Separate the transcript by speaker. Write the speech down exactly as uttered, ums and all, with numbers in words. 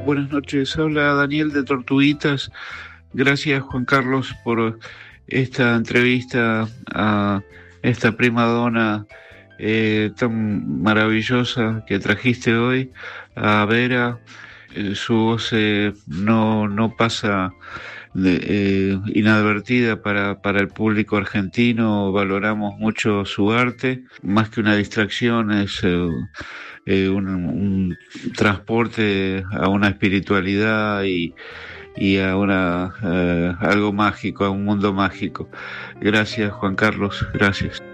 Speaker 1: Buenas noches, habla Daniel de Tortuguitas. Gracias, Juan Carlos, por esta entrevista a esta prima donna eh, tan maravillosa que trajiste hoy, a Vera. Eh, su voz eh, no, no pasa de, eh, inadvertida para, para el público argentino. Valoramos mucho su arte, más que una distracción, es eh, eh, un, un transporte a una espiritualidad y, y a una eh, algo mágico, a un mundo mágico. Gracias, Juan Carlos, gracias.